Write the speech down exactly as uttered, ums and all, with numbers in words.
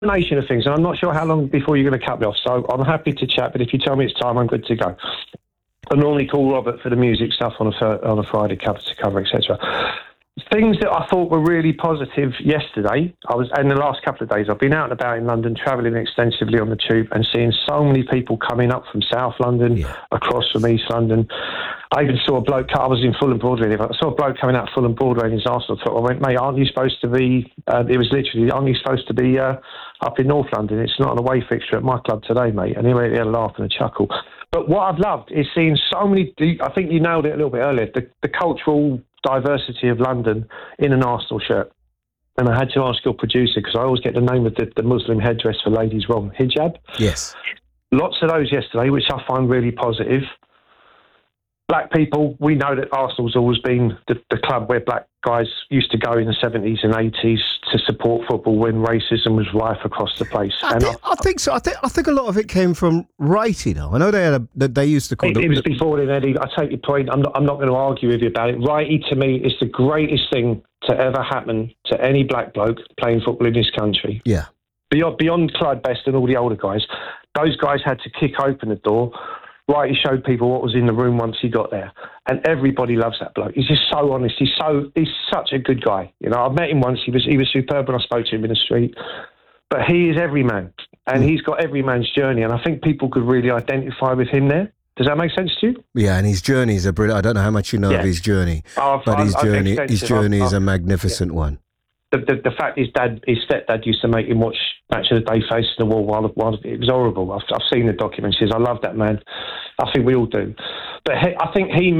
combination of things, and I'm not sure how long before you're going to cut me off, so I'm happy to chat, but if you tell me it's time, I'm good to go. I normally call Robert for the music stuff on a, on a Friday, cover to cover, et cetera. Things that I thought were really positive yesterday, I was, and the last couple of days, I've been out and about in London, travelling extensively on the tube and seeing so many people coming up from South London, yeah. across from East London. I even saw a bloke, I was in Fulham Broadway, I saw a bloke coming out of Fulham Broadway in his Arsenal top. I went, mate, aren't you supposed to be, uh, it was literally, aren't you supposed to be uh, up in North London? It's not an away fixture at my club today, mate. And he had a laugh and a chuckle. But what I've loved is seeing so many, I think you nailed it a little bit earlier, the, the cultural diversity of London in an Arsenal shirt. And I had to ask your producer, because I always get the name of the, the Muslim headdress for ladies wrong, hijab. Yes. Lots of those yesterday, which I find really positive. Black people, we know that Arsenal's always been the, the club where black guys used to go in the seventies and eighties to support football when racism was rife across the place. I, and think, I, I think so. I think I think a lot of it came from right, you know. I know they had a, that they used to call it. It, it was before then, Eddie. I take your point. I'm not, I'm not going to argue with you about it. Righty, to me, is the greatest thing to ever happen to any black bloke playing football in this country. Yeah. Beyond, beyond Clyde Best and all the older guys, those guys had to kick open the door. Right, he showed people what was in the room once he got there, and everybody loves that bloke. He's just so honest. He's so he's such a good guy. You know, I've met him once. He was he was superb when I spoke to him in the street. But he is every man, and he's got every man's journey. And I think people could really identify with him there. Does that make sense to you? Yeah, and his journey is a brilliant. I don't know how much you know yeah. of his journey, I've, but his I've, journey I've his journey I've, is a magnificent yeah. one. The, the, the fact his dad, his stepdad used to make him watch Match of the Day facing the wall while, while it was horrible. I've, I've seen the documentaries. I love that man. I think we all do. But he, I think he